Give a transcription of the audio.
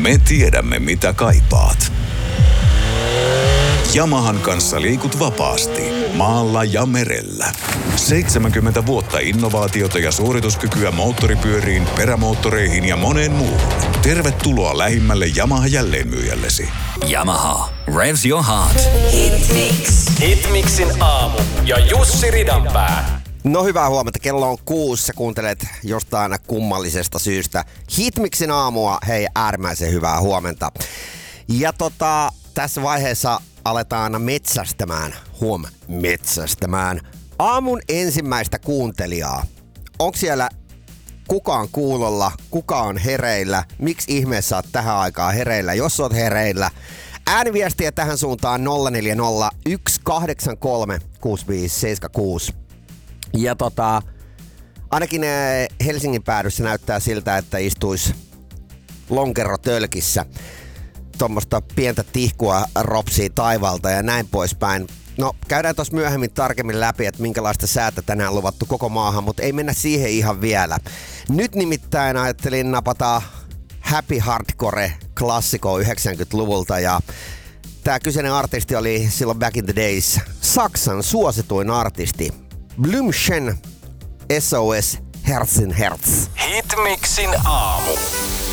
Me tiedämme, mitä kaipaat. Yamahan kanssa liikut vapaasti, maalla ja merellä. 70 vuotta innovaatiota ja suorituskykyä moottoripyöriin, perämoottoreihin ja moneen muuhun. Tervetuloa lähimmälle Yamaha jälleenmyyjällesi. Yamaha. Revs your heart. Hitmixin aamu ja Jussi Ridanpää. No hyvää huomenta, kello on 6, sä kuuntelet jostain kummallisesta syystä Hitmixin aamua, hei äärimmäisen hyvää huomenta. Ja tässä vaiheessa aletaan metsästämään aamun ensimmäistä kuuntelijaa. Onko siellä kukaan kuulolla, kuka on hereillä, miksi ihmeessä oot tähän aikaan hereillä, jos oot hereillä? Ääniviestiä tähän suuntaan 040 183 6576. Ja ainakin Helsingin päädyssä näyttää siltä, että istuisi lonkerotölkissä. Tuommoista pientä tihkua ropsii taivalta ja näin poispäin. No, käydään tuossa myöhemmin tarkemmin läpi, että minkälaista säätä tänään luvattu koko maahan, mutta ei mennä siihen ihan vielä. Nyt nimittäin ajattelin napata Happy Hardcore-klassikko 90-luvulta ja tää kyseinen artisti oli silloin back in the days Saksan suosituin artisti. Blümchen, SOS, Herzen Herz. Hitmixin aamu.